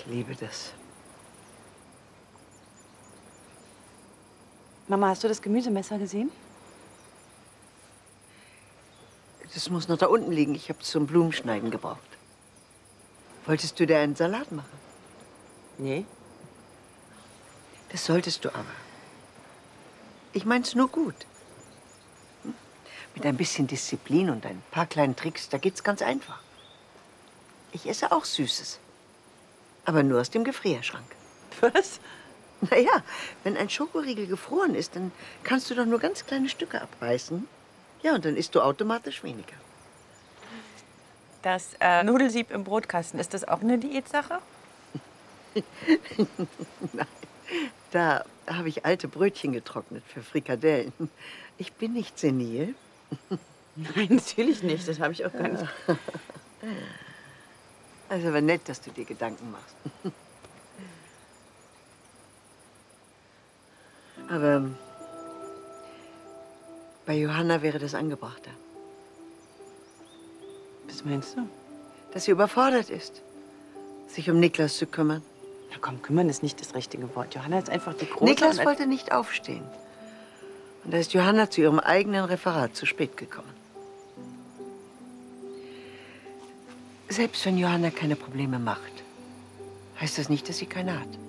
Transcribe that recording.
Ich liebe das. Mama, hast du das Gemüsemesser gesehen? Das muss noch da unten liegen. Ich habe es zum Blumenschneiden gebraucht. Wolltest du dir einen Salat machen? Nee. Das solltest du aber. Ich mein's nur gut. Hm? Mit ein bisschen Disziplin und ein paar kleinen Tricks, da geht's ganz einfach. Ich esse auch Süßes. Aber nur aus dem Gefrierschrank. Was? Naja, wenn ein Schokoriegel gefroren ist, dann kannst du doch nur ganz kleine Stücke abreißen. Ja, und dann isst du automatisch weniger. Das Nudelsieb im Brotkasten, ist das auch eine Diätsache? Nein, da habe ich alte Brötchen getrocknet für Frikadellen. Ich bin nicht senil. Nein, natürlich nicht. Das habe ich auch gar nicht. Also aber nett, dass du dir Gedanken machst. Aber bei Johanna wäre das angebrachter. Was meinst du? Dass sie überfordert ist, sich um Niklas zu kümmern. Na komm, kümmern ist nicht das richtige Wort. Johanna ist einfach die Große. Niklas wollte nicht aufstehen. Und da ist Johanna zu ihrem eigenen Referat zu spät gekommen. Selbst wenn Johanna keine Probleme macht, heißt das nicht, dass sie keine hat.